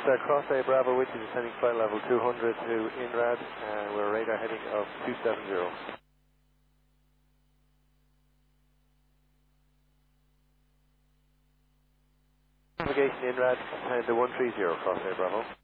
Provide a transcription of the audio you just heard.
Star Cross A Bravo, which is descending flight level 200 to INRAD, and we're radar heading of 270. Navigation INRAD, and the 130, Cross A Bravo.